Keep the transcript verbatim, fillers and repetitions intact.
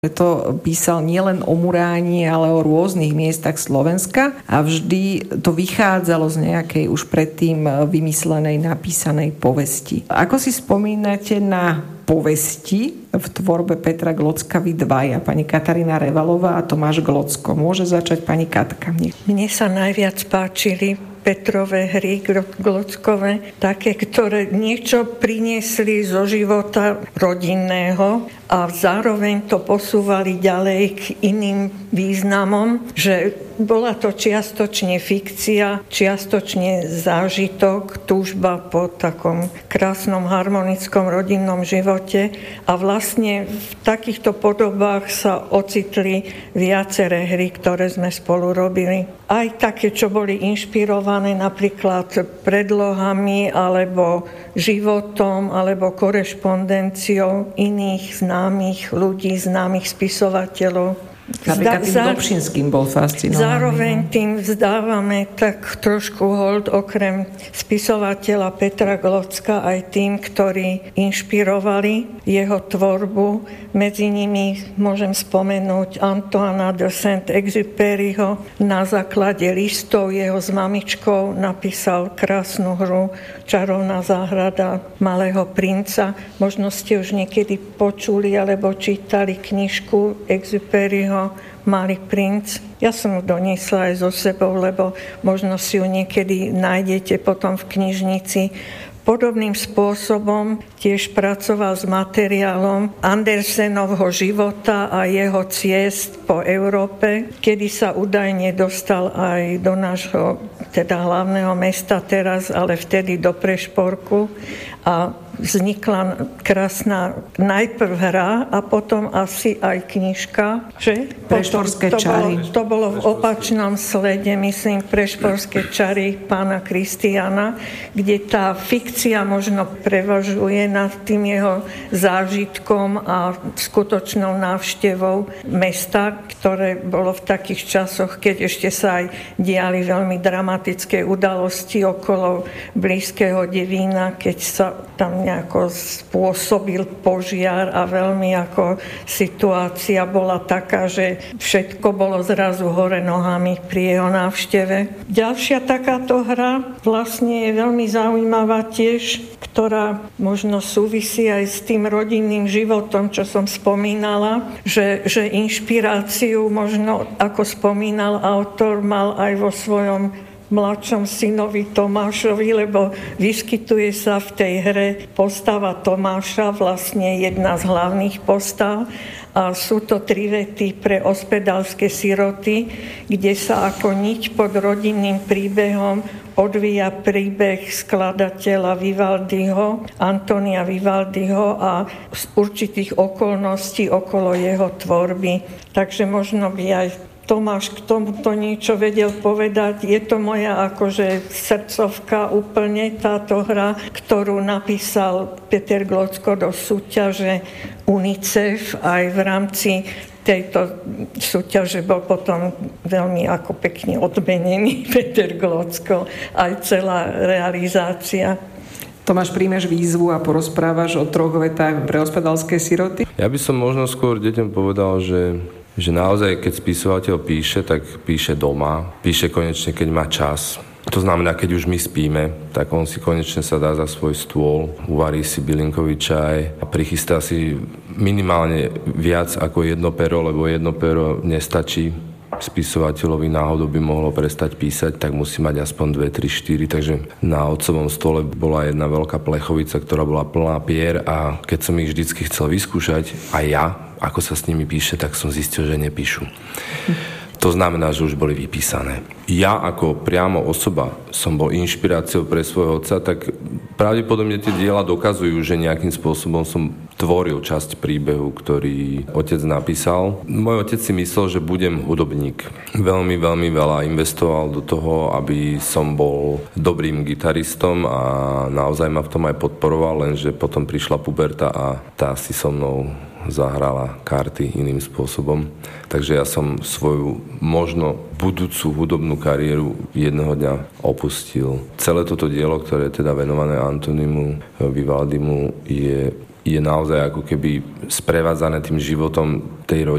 To písal nielen o Muráni, ale o rôznych miestach Slovenska a vždy to vychádzalo z nejakej už predtým vymyslenej, napísanej povesti. Ako si spomínate na povesti v tvorbe Petra Glocka vy dvaja, pani Katarína Revalová a Tomáš Glocko? Môže začať pani Katka. Mne sa najviac páčili Petrové hry Glockové, také, ktoré niečo priniesli zo života rodinného a zároveň to posúvali ďalej k iným významom, že bola to čiastočne fikcia, čiastočne zážitok, túžba po takom krásnom harmonickom rodinnom živote a vlastne v takýchto podobách sa ocitli viaceré hry, ktoré sme spolu robili. Aj také, čo boli inšpirované napríklad predlohami alebo životom alebo korešpondenciou iných známych ľudí, známych spisovateľov. Napríklad tým Dobšinským bol fascinovaný. Zároveň tým vzdávame tak trošku hold okrem spisovateľa Petra Glocka aj tým, ktorí inšpirovali jeho tvorbu. Medzi nimi môžem spomenúť Antoana de Saint-Exupéryho. Na základe listov jeho s mamičkou napísal krásnu hru Čarovná záhrada Malého princa. Možno ste už niekedy počuli alebo čítali knižku Exupéryho Malý princ. Ja som ju doniesla aj so sebou, lebo možno si ju niekedy nájdete potom v knižnici. Podobným spôsobom tiež pracoval s materiálom Andersenovho života a jeho ciest po Európe, kedy sa údajne dostal aj do nášho teda hlavného mesta teraz, ale vtedy do Prešporku a vznikla krásna najprv hra a potom asi aj knižka, že? Prešporské to čary. Bolo, to bolo v opačnom slede, myslím, Prešporské čary pána Kristiána, kde tá fikcia možno prevažuje nad tým jeho zážitkom a skutočnou návštevou mesta, ktoré bolo v takých časoch, keď ešte sa aj diali veľmi dramatické udalosti okolo blízkeho Devína, keď sa tam nejako spôsobil požiar a veľmi ako situácia bola taká, že všetko bolo zrazu hore nohami pri jeho návšteve. Ďalšia takáto hra vlastne je veľmi zaujímavá tiež, ktorá možno súvisí aj s tým rodinným životom, čo som spomínala, že, že inšpiráciu možno, ako spomínal autor, mal aj vo svojom mladšom synovi Tomášovi, lebo vyskytuje sa v tej hre postava Tomáša, vlastne jedna z hlavných postav. A sú to tri vety pre ospedalské siroty, kde sa ako niť pod rodinným príbehom odvíja príbeh skladateľa Vivaldiho, Antonia Vivaldiho a z určitých okolností okolo jeho tvorby. Takže možno by aj Tomáš k tomuto niečo vedel povedať. Je to moja akože srdcovka úplne táto hra, ktorú napísal Peter Glocko do súťaže UNICEF. Aj v rámci tejto súťaže bol potom veľmi ako pekne odmenený Peter Glocko, aj celá realizácia. Tomáš, príjmeš výzvu a porozprávaš o troch vetách pre ospedalské siroty? Ja by som možno skôr deťom povedal, že že naozaj, keď spisovateľ píše, tak píše doma. Píše konečne, keď má čas. To znamená, keď už my spíme, tak on si konečne sa dá za svoj stôl, uvarí si bylinkový čaj a prichystá si minimálne viac ako jedno pero, lebo jedno pero nestačí. Spisovateľovi náhodou by mohlo prestať písať, tak musí mať aspoň dve, tri, štyri. Takže na otcovom stole bola jedna veľká plechovica, ktorá bola plná pier a keď som ich vždycky chcel vyskúšať, aj ja, ako sa s nimi píše, tak som zistil, že nepíšu. To znamená, že už boli vypísané. Ja ako priamo osoba som bol inšpiráciou pre svojho otca, tak pravdepodobne tie diela dokazujú, že nejakým spôsobom som tvoril časť príbehu, ktorý otec napísal. Môj otec si myslel, že budem hudobník. Veľmi, veľmi veľa investoval do toho, aby som bol dobrým gitaristom a naozaj ma v tom aj podporoval, lenže potom prišla puberta a tá si so mnou zahrala karty iným spôsobom. Takže ja som svoju možno budúcu hudobnú kariéru jedného dňa opustil. Celé toto dielo, ktoré je teda venované Antonimu Vivaldimu, je je naozaj ako keby sprevádzané tým životom tej rodiny.